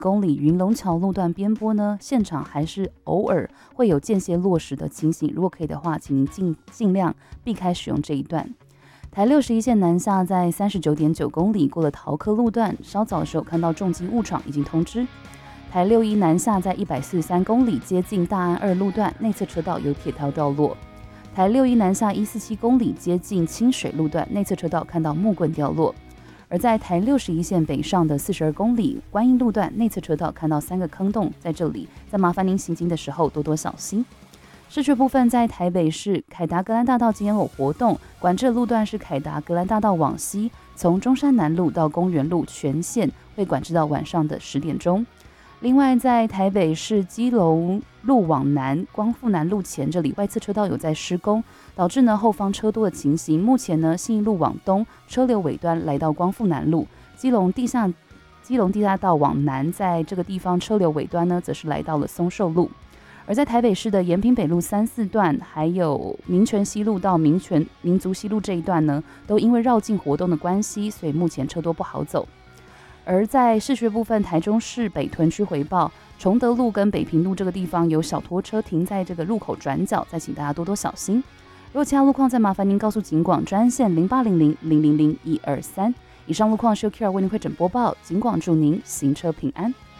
公里云龙桥路段边坡呢，现场还是偶尔会有间歇落石的情形，如果可以的话，请您尽量避开使用这一段。台61线南下在39.9公里，过了桃科路段，稍早的时候看到重机误闯，已经通知。台61南下在143公里，接近大安2路段，内侧车道有铁条掉落。台61南下147公里，接近清水路段，内侧车道看到木棍掉落。而在台61线北上的42公里，观音路段内侧车道看到3个坑洞，在这里再麻烦您行经的时候多多小心。市区部分在台北市凯达格兰大道今天有活动，管制的路段是凯达格兰大道往西，从中山南路到公园路全线会管制到晚上的10点钟。另外，在台北市基隆路往南光复南路前这里外侧车道有在施工，导致呢后方车多的情形。目前呢信义路往东车流尾端来到光复南路，基隆地下道往南，在这个地方车流尾端呢则是来到了松寿路。而在台北市的延平北路3、4段，还有民权西路到民族西路这一段呢，都因为绕境活动的关系，所以目前车多不好走。而在市区部分，台中市北屯区回报，崇德路跟北平路这个地方有小拖车停在这个路口转角，再请大家多多小心。如果其他路况，再麻烦您告诉警广专线0800-000-123。以上路况是由 Kira 为您会诊播报，警广祝您行车平安。